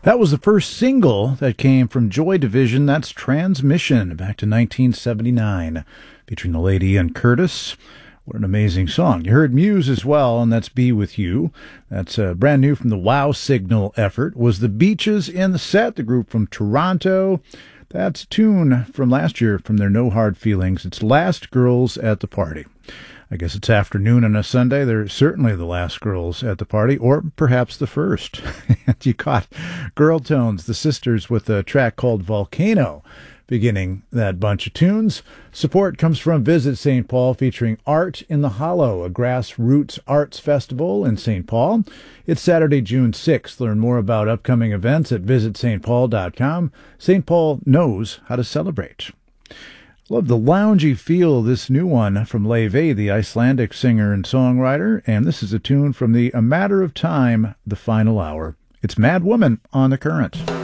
That was the first single that came from Joy Division. That's Transmission, back to 1979, featuring the late Ian Curtis. What an amazing song. You heard Muse as well, and that's Be With You. That's brand new from the Wow Signal effort. Was the Beaches in the set, the group from Toronto. That's a tune from last year from their No Hard Feelings. It's Last Girls at the Party. I guess it's afternoon on a Sunday. They're certainly the last girls at the party, or perhaps the first. And you caught Girl Tones, the sisters, with a track called Volcano, beginning that bunch of tunes. Support comes from Visit St. Paul, featuring Art in the Hollow, a grassroots arts festival in St. Paul. It's Saturday, June 6th. Learn more about upcoming events at visitstpaul.com. St. Paul knows how to celebrate. Love the loungy feel of this new one from Leve, the Icelandic singer and songwriter, and this is a tune from the A Matter of Time, The Final Hour. It's Mad Woman on The Current.